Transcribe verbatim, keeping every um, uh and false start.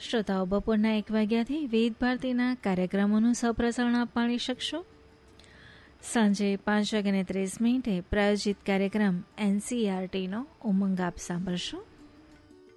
શ્રોતાઓ, બપોરના એક વાગ્યાથી વેદ ભારતીના કાર્યક્રમોનું સપ્રસારણ આપ માણી શકશો. સાંજે પાંચ વાગ્યાને ત્રીસ મિનિટે પ્રાયોજિત કાર્યક્રમ એનસીઈઆરટીનો ઉમંગ આપ સાંભળશો.